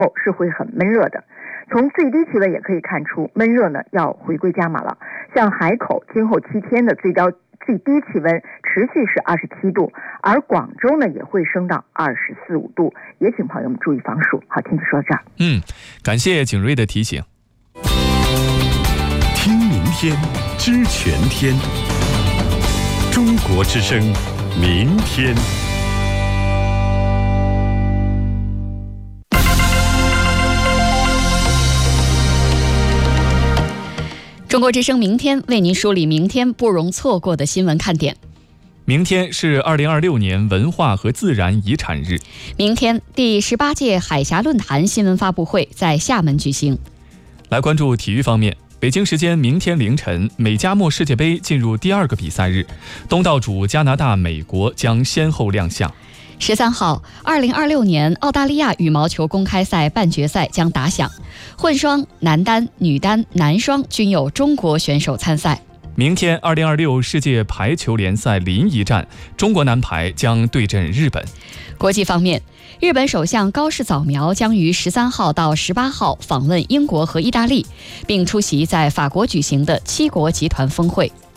是会很闷热的。从最低气温也可以看出，闷热呢要回归加码了。像海口今后7天的最低气温持续是27度，而广州呢也会升到24、25度，也请朋友们注意防暑。好，听就说到这儿。 感谢景睿的提醒。 听明天，知全天。中国之声，明天。 中国之声明天为您梳理明天不容错过的新闻看点。 明天是2026年文化和自然遗产日。 明天第18届海峡论坛新闻发布会在厦门举行。 来关注体育方面，北京时间明天凌晨，美加墨世界杯进入第2个比赛日，东道主加拿大、美国将先后亮相。 13号，2026年澳大利亚羽毛球公开赛半决赛将打响，混双、男单、女单、男双均有中国选手参赛。 明天2026世界排球联赛临沂站，中国男排将对阵日本。 国际方面，日本首相高市早苗将于13号到18号访问英国和意大利，并出席在法国举行的7国集团峰会。